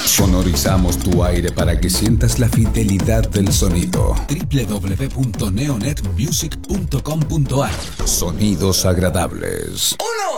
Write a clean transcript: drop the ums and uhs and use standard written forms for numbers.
Sonorizamos tu aire para que sientas la fidelidad del sonido. www.neonetmusic.com.ar. Sonidos agradables. 1